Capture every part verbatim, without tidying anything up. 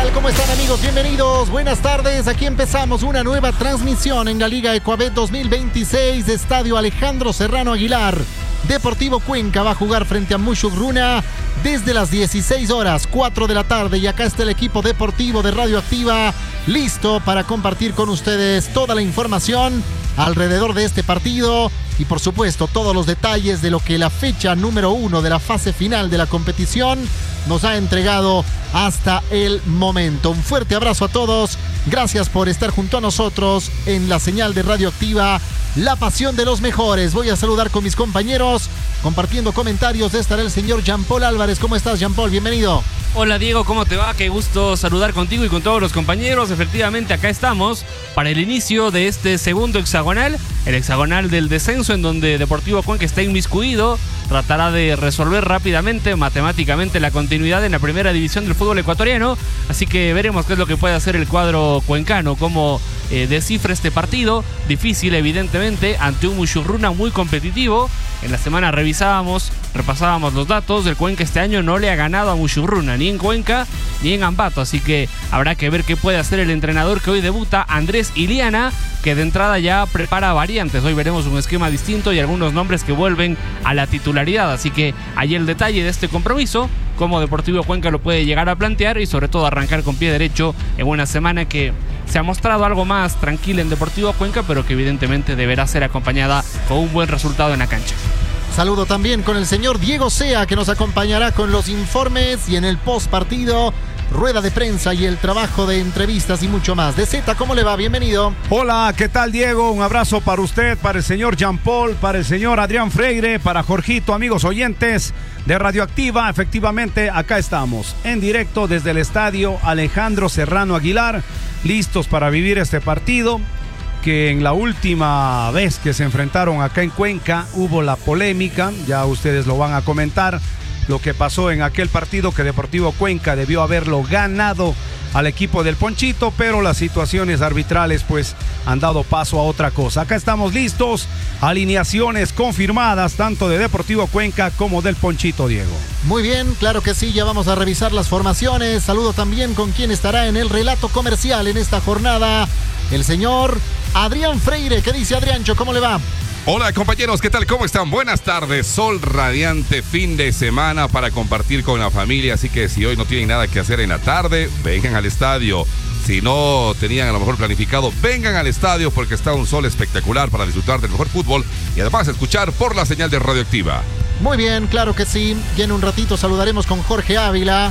tal? ¿Cómo están, amigos? Bienvenidos, buenas tardes. Aquí empezamos una nueva transmisión en la Liga Ecuabet dos mil veintiséis de Estadio Alejandro Serrano Aguilar. Deportivo Cuenca va a jugar frente a Mushurruna desde las dieciséis horas, cuatro de la tarde. Y acá está el equipo deportivo de Radioactiva listo para compartir con ustedes toda la información alrededor de este partido y, por supuesto, todos los detalles de lo que la fecha número uno de la fase final de la competición nos ha entregado hasta el momento. Un fuerte abrazo a todos. Gracias por estar junto a nosotros en la señal de Radioactiva, la pasión de los mejores. Voy a saludar con mis compañeros. Compartiendo comentarios estará el señor Jean Paul Álvarez. ¿Cómo estás, Jean Paul? Bienvenido. Hola, Diego, ¿cómo te va? Qué gusto saludar contigo y con todos los compañeros. Efectivamente, acá estamos para el inicio de este segundo hexagonal, el hexagonal del descenso, en donde Deportivo Cuenca está inmiscuido. Tratará de resolver rápidamente, matemáticamente, la continuidad en la primera división del fútbol ecuatoriano. Así que veremos qué es lo que puede hacer el cuadro cuencano, cómo eh, descifra este partido. Difícil, evidentemente, ante un Mushurruna muy competitivo. En la semana revisábamos, repasábamos los datos. El Cuenca este año no le ha ganado a Mushurruna, ni en Cuenca ni en Ambato. Así que habrá que ver qué puede hacer el entrenador que hoy debuta, Andrés Iliana, que de entrada ya prepara variantes. Hoy veremos un esquema distinto y algunos nombres que vuelven a la titularidad. Así que ahí el detalle de este compromiso, cómo Deportivo Cuenca lo puede llegar a plantear y sobre todo arrancar con pie derecho en una semana que se ha mostrado algo más tranquila en Deportivo Cuenca, pero que evidentemente deberá ser acompañada con un buen resultado en la cancha. Saludo también con el señor Diego Sea, que nos acompañará con los informes y en el post partido, rueda de prensa y el trabajo de entrevistas y mucho más. De Z, ¿cómo le va? Bienvenido. Hola, ¿qué tal, Diego? Un abrazo para usted, para el señor Jean Paul, para el señor Adrián Freire, para Jorgito, amigos oyentes de Radioactiva. Efectivamente, acá estamos, en directo desde el estadio Alejandro Serrano Aguilar, listos para vivir este partido, que en la última vez que se enfrentaron acá en Cuenca hubo la polémica, ya ustedes lo van a comentar, lo que pasó en aquel partido, que Deportivo Cuenca debió haberlo ganado al equipo del Ponchito, pero las situaciones arbitrales pues han dado paso a otra cosa. Acá estamos listos, alineaciones confirmadas tanto de Deportivo Cuenca como del Ponchito, Diego. Muy bien, claro que sí, ya vamos a revisar las formaciones. Saludo también con quien estará en el relato comercial en esta jornada, el señor Adrián Freire. ¿Qué dice Adriancho? ¿Cómo le va? Hola, compañeros, ¿qué tal? ¿Cómo están? Buenas tardes, sol radiante, fin de semana para compartir con la familia, así que si hoy no tienen nada que hacer en la tarde, vengan al estadio. Si no tenían a lo mejor planificado, vengan al estadio porque está un sol espectacular para disfrutar del mejor fútbol y además escuchar por la señal de Radioactiva. Muy bien, claro que sí. Y en un ratito saludaremos con Jorge Ávila,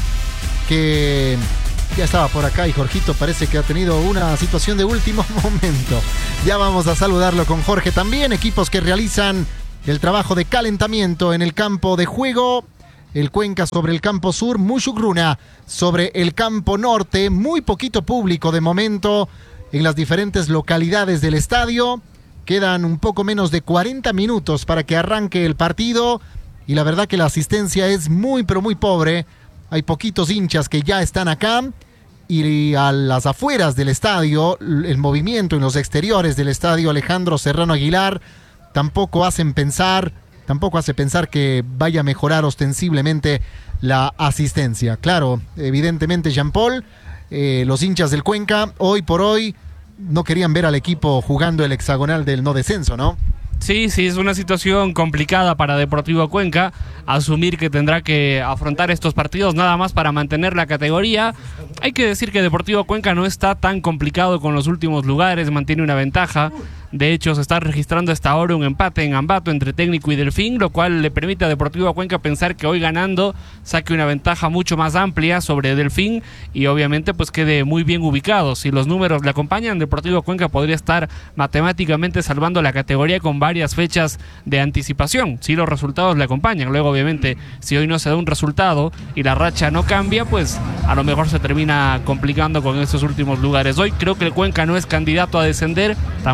que ya estaba por acá, y Jorgito parece que ha tenido una situación de último momento. Ya vamos a saludarlo con Jorge también. Equipos que realizan el trabajo de calentamiento en el campo de juego. El Cuenca sobre el campo sur, Mushurruna sobre el campo norte. Muy poquito público de momento en las diferentes localidades del estadio. Quedan un poco menos de cuarenta minutos para que arranque el partido. Y la verdad que la asistencia es muy, pero muy pobre. Hay poquitos hinchas que ya están acá. Y a las afueras del estadio, el movimiento en los exteriores del estadio Alejandro Serrano Aguilar tampoco hacen pensar, tampoco hace pensar que vaya a mejorar ostensiblemente la asistencia. Claro, evidentemente, Jean Paul, eh, los hinchas del Cuenca hoy por hoy no querían ver al equipo jugando el hexagonal del no descenso, ¿no? Sí, sí, es una situación complicada para Deportivo Cuenca, asumir que tendrá que afrontar estos partidos nada más para mantener la categoría. Hay que decir que Deportivo Cuenca no está tan complicado con los últimos lugares, mantiene una ventaja. De hecho, se está registrando hasta ahora un empate en Ambato entre Técnico y Delfín, lo cual le permite a Deportivo Cuenca pensar que hoy ganando saque una ventaja mucho más amplia sobre Delfín y obviamente pues quede muy bien ubicado. Si los números le acompañan, Deportivo Cuenca podría estar matemáticamente salvando la categoría con varias fechas de anticipación, si los resultados le acompañan. Luego, obviamente, si hoy no se da un resultado y la racha no cambia, pues a lo mejor se termina complicando con estos últimos lugares. Hoy creo que el Cuenca no es candidato a descender, tampoco lo es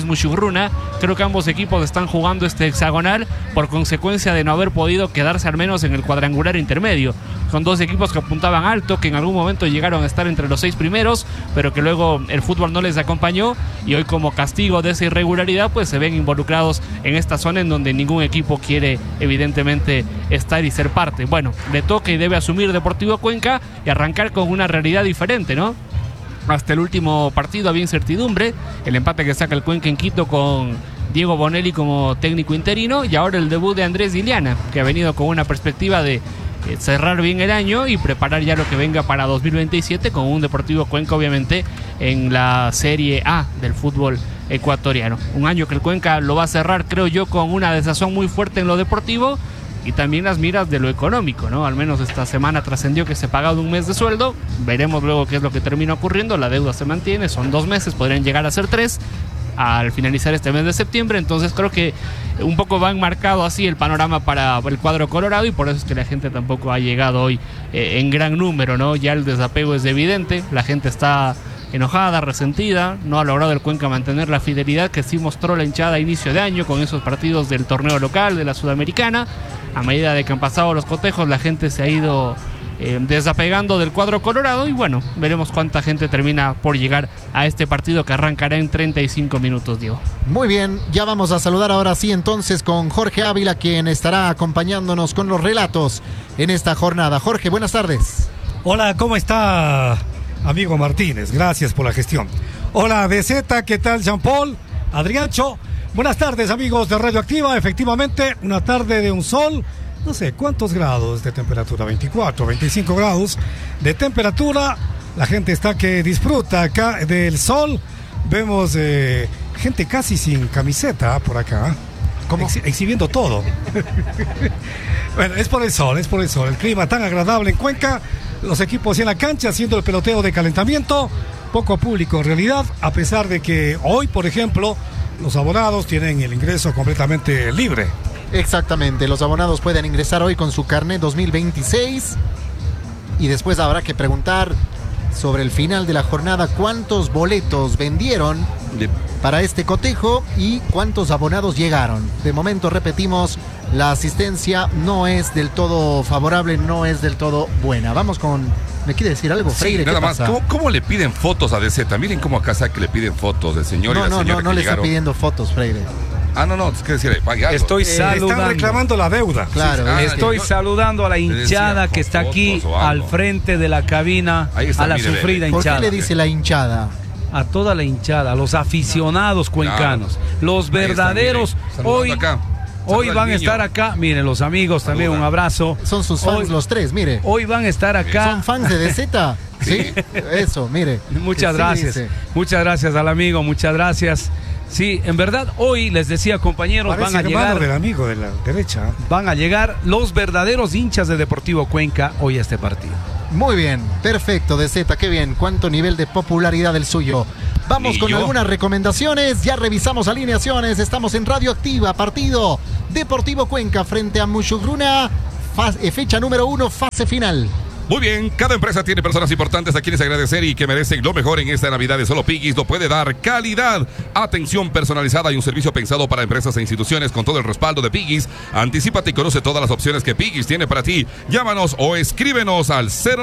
Vélez Mushurruna. Creo que ambos equipos están jugando este hexagonal por consecuencia de no haber podido quedarse al menos en el cuadrangular intermedio. Son dos equipos que apuntaban alto, que en algún momento llegaron a estar entre los seis primeros, pero que luego el fútbol no les acompañó, y hoy como castigo de esa irregularidad pues se ven involucrados en esta zona en donde ningún equipo quiere evidentemente estar y ser parte. Bueno, le toca y debe asumir Deportivo Cuenca y arrancar con una realidad diferente, ¿no? Hasta el último partido había incertidumbre, el empate que saca el Cuenca en Quito con Diego Bonelli como técnico interino, y ahora el debut de Andrés Diliana, que ha venido con una perspectiva de eh, cerrar bien el año y preparar ya lo que venga para dos mil veintisiete con un Deportivo Cuenca obviamente en la Serie A del fútbol ecuatoriano. Un año que el Cuenca lo va a cerrar, creo yo, con una desazón muy fuerte en lo deportivo y también las miras de lo económico, ¿no? Al menos esta semana trascendió que se ha pagado un mes de sueldo, veremos luego qué es lo que termina ocurriendo, la deuda se mantiene, son dos meses, podrían llegar a ser tres al finalizar este mes de septiembre, entonces creo que un poco va enmarcado así el panorama para el cuadro colorado y por eso es que la gente tampoco ha llegado hoy eh, en gran número, ¿no? Ya el desapego es evidente, la gente está enojada, resentida, no ha logrado el Cuenca mantener la fidelidad que sí mostró la hinchada a inicio de año con esos partidos del torneo local, de la Sudamericana. A medida de que han pasado los cotejos, la gente se ha ido eh, desapegando del cuadro colorado y bueno, veremos cuánta gente termina por llegar a este partido que arrancará en treinta y cinco minutos, Diego. Muy bien, ya vamos a saludar ahora sí entonces con Jorge Ávila, quien estará acompañándonos con los relatos en esta jornada. Jorge, buenas tardes. Hola, ¿cómo está, amigo Martínez? Gracias por la gestión. Hola, D Z, ¿qué tal, Jean Paul? Adriancho. Buenas tardes, amigos de Radioactiva. Efectivamente, una tarde de un sol. No sé, ¿cuántos grados de temperatura? veinticuatro, veinticinco grados de temperatura. La gente está que disfruta acá del sol. Vemos eh, gente casi sin camiseta por acá. ¿Cómo? Ex- exhibiendo todo. Bueno, es por el sol, es por el sol. El clima tan agradable en Cuenca. Los equipos en la cancha haciendo el peloteo de calentamiento. Poco público en realidad, a pesar de que hoy, por ejemplo, los abonados tienen el ingreso completamente libre. Exactamente, los abonados pueden ingresar hoy con su carnet dos mil veintiséis y después habrá que preguntar sobre el final de la jornada cuántos boletos vendieron para este cotejo y cuántos abonados llegaron. De momento, repetimos, la asistencia no es del todo favorable, no es del todo buena. Vamos con... ¿Me quiere decir algo, Freire? Sí, nada ¿Qué más. pasa? ¿Cómo, ¿Cómo le piden fotos a D Z? Miren cómo acá está que le piden fotos del señor No, y la no, señora no, no que le está llegaron. pidiendo fotos, Freire. Ah, no, no, es que decir, pague algo. Estoy Eh, están saludando. reclamando la deuda. Claro. Ah, es que- Estoy yo- saludando a la le decía, hinchada con que está aquí fotos o algo. al frente de la cabina, Ahí está, a la mire, sufrida ve. ¿Por qué hinchada, le dice la hinchada? a toda la hinchada, a los aficionados cuencanos, los Ahí está, mire, verdaderos. saludando Hoy, acá. hoy Saluda van al a niño. estar acá. Miren, los amigos también, Saluda. un abrazo. Son sus fans Hoy- los tres, mire. Hoy van a estar acá. ¿Son fans de D Z? Sí, eso, mire. Muchas Sí, gracias. dice. Muchas gracias al amigo, muchas gracias. Sí, en verdad, hoy les decía, compañeros, Parece van a hermano llegar. del amigo de la derecha. Van a llegar los verdaderos hinchas de Deportivo Cuenca hoy a este partido. Muy bien, perfecto, D Z, qué bien, cuánto nivel de popularidad el suyo. Vamos Ni con yo. algunas recomendaciones, ya revisamos alineaciones, estamos en Radioactiva, partido Deportivo Cuenca frente a Mushurruna, faz- eh, fecha número uno, fase final. Muy bien, cada empresa tiene personas importantes a quienes agradecer y que merecen lo mejor en esta Navidad. De Solo Piggy's lo puede dar: calidad, atención personalizada y un servicio pensado para empresas e instituciones con todo el respaldo de Piggy's. Anticípate y conoce todas las opciones que Piggy's tiene para ti. Llámanos o escríbenos al cero